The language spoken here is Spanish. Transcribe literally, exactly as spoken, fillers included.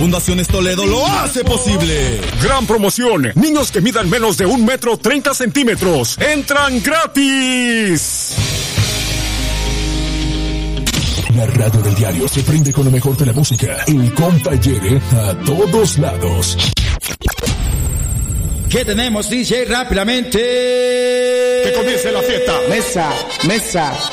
Fundaciones Toledo lo hace posible. Gran promoción. Niños que midan menos de un metro treinta centímetros. ¡Entran gratis! La radio del diario se prende con lo mejor de la música. El compa Yere a todos lados. ¿Qué tenemos, D J? Rápidamente. Que comience la fiesta. Mesa, mesa.